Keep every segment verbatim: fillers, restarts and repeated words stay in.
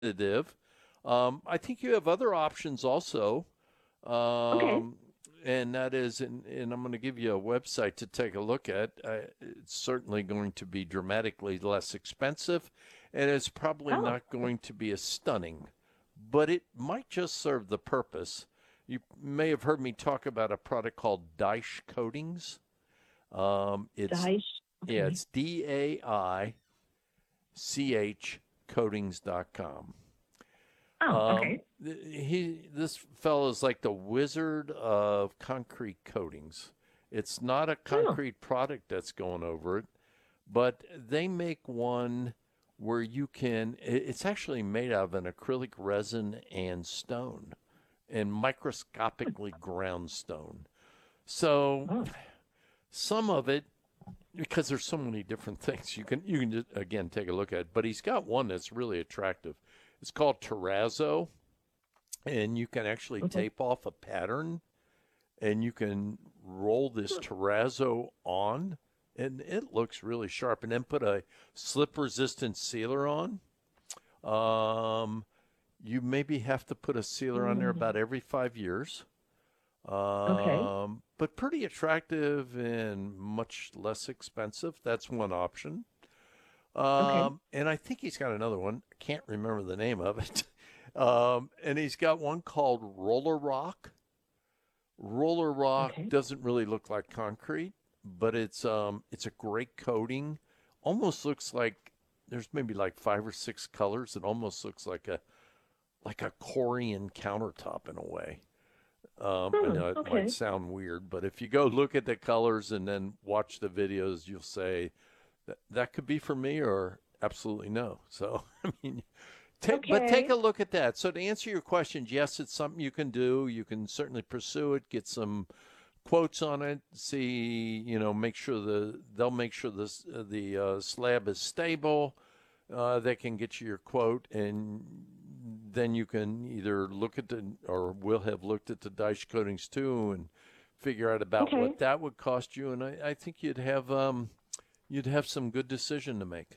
competitive. Um, I think you have other options also. Okay. Um, and that is, and, and I'm going to give you a website to take a look at. Uh, it's certainly going to be dramatically less expensive, and it's probably Oh, not going to be as stunning, but it might just serve the purpose. You may have heard me talk about a product called Daish Coatings. Um, it's Dice. yeah, Okay. it's D A I C H coatings dot com. Oh, Um, okay. he this fellow is like the wizard of concrete coatings. It's not a Oh, concrete product that's going over it, but they make one where you can. It's actually made out of an acrylic resin and stone, and microscopically ground stone. So oh. some of it, because there's so many different things you can you can just again take a look at. But he's got one that's really attractive. It's called Terrazzo, and you can actually Mhm. tape off a pattern, and you can roll this terrazzo on, and it looks really sharp. And then put a slip-resistant sealer on. Um, you maybe have to put a sealer on there Mm, about every five years. okay. Um, but pretty attractive and much less expensive. That's one option. Okay. Um, and I think he's got another one. I can't remember the name of it. Um, and he's got one called Roller Rock. Roller Rock Okay. doesn't really look like concrete, but it's um it's a great coating. Almost looks like there's maybe like five or six colors. It almost looks like a like a Corian countertop in a way. Um, I Hmm. know it might Okay. sound weird, but if you go look at the colors and then watch the videos, you'll say that that could be for me or absolutely no. So, I mean, take, but take Okay. a look at that. So, to answer your questions, yes, it's something you can do. You can certainly pursue it, get some quotes on it, see, you know, make sure the they'll make sure this uh, the uh, slab is stable. Uh, they can get you your quote, and then you can either look at the or will have looked at the Dice coatings too, and figure out about Okay. what that would cost you. And I, I think you'd have um, you'd have some good decision to make.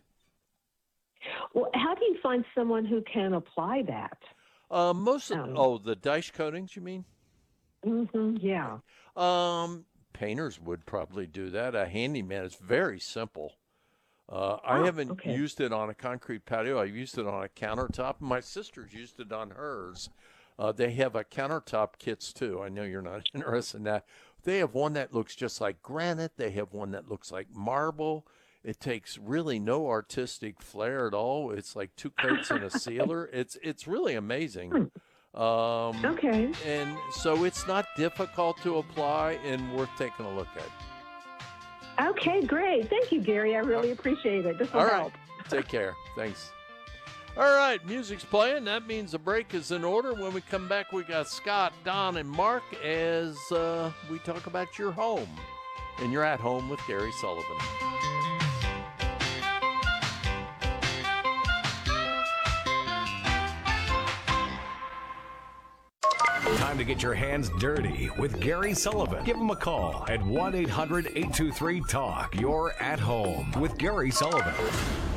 Well, how do you find someone who can apply that? Uh, most of, Um, oh, the Dice coatings, you mean? hmm yeah. Um, Painters would probably do that. A handyman is very simple. Uh, I Oh, haven't okay. used it on a concrete patio. I've used it on a countertop. My sister's used it on hers. Uh, they have a countertop kits too. I know you're not interested in that. They have one that looks just like granite. They have one that looks like marble. It takes really no artistic flair at all. It's like two coats and a sealer. It's it's really amazing. Hmm. Um, Okay. and so it's not difficult to apply and worth taking a look at. Okay, great. Thank you, Gary. I really appreciate it. This will All right. help. Take care. Thanks. All right. Music's playing. That means the break is in order. When we come back, we got Scott, Don, and Mark as uh, we talk about your home. And you're at home with Gary Sullivan. Time to get your hands dirty with Gary Sullivan. Give him a call at one eight hundred eight two three talk. You're at home with Gary Sullivan.